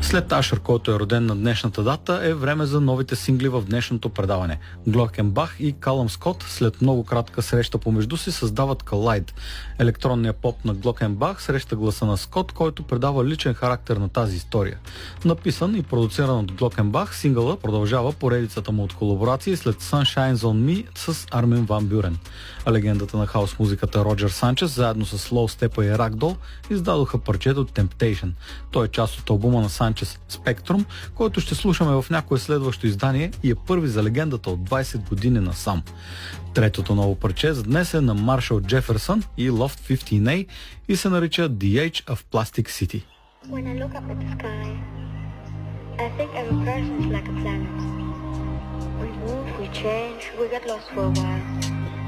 След Ашър, който е роден на днешната дата, е време за новите сингли в днешното предаване. Глокенбах и Калъм Скот след много кратка среща помежду си създават Collide. Електронният поп на Глокенбах среща гласа на Скот, който предава личен характер на тази история. Написан и продуциран от Глокенбах, сингъла продължава поредицата му от колаборации след Sunshine on Me с Армин Ван Бюрен. А легендата на хаус музиката Роджер Санчес заедно с Slow Steppa и Ragdoll издадоха парчето Temptation. Той е част от албума на Санчес Spectrum, който ще слушаме в някое следващо издание и е първи за легендата от 20 години насам. Третото ново парче за днес е на Маршал Джеферсън и Loft 15A и се нарича The Age of Plastic City. When I look up at the sky, I think every person is like a planet. We move, we change, we get lost for a while.